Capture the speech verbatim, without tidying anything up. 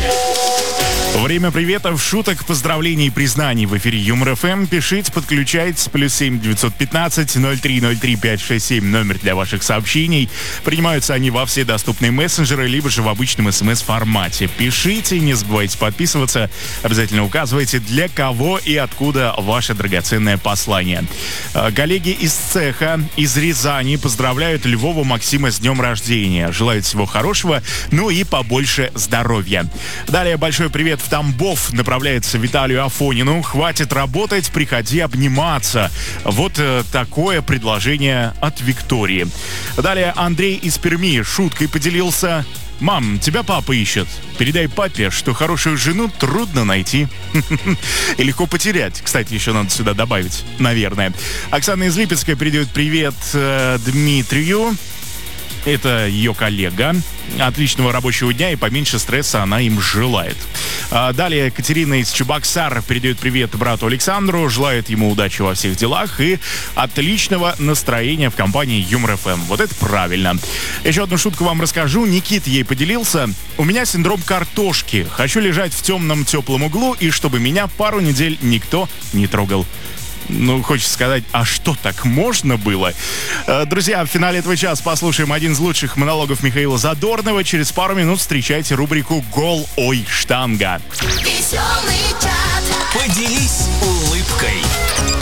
Время приветов, шуток, поздравлений и признаний в эфире Юмор эф эм. Пишите, подключайтесь. Плюс семь девятьсот пятнадцать ноль три ноль три пять шесть семь номер для ваших сообщений. Принимаются они во все доступные мессенджеры, либо же в обычном смс-формате. Пишите, не забывайте подписываться. Обязательно указывайте, для кого и откуда ваше драгоценное послание. Коллеги из цеха, из Рязани поздравляют Львова Максима с днем рождения. Желают всего хорошего, ну и побольше здоровья. Далее большой привет в Тамбов направляется Виталию Афонину. Хватит работать, приходи обниматься. Вот э, такое предложение от Виктории. Далее Андрей из Перми шуткой поделился. «Мам, тебя папа ищет. Передай папе, что хорошую жену трудно найти». И легко потерять. Кстати, еще надо сюда добавить, наверное. Оксана из Липецка передает привет э, Дмитрию. Это ее коллега. Отличного рабочего дня и поменьше стресса она им желает. А далее Екатерина из Чебоксар передает привет брату Александру, желает ему удачи во всех делах и отличного настроения в компании Юмор эф эм. Вот это правильно. Еще одну шутку вам расскажу. Никит ей поделился. У меня синдром картошки. Хочу лежать в темном теплом углу и чтобы меня пару недель никто не трогал. Ну, хочется сказать, а что, так можно было? Друзья, в финале этого часа послушаем один из лучших монологов Михаила Задорнова. Через пару минут встречайте рубрику «Гол, ой, штанга». Веселый чат. Поделись улыбкой.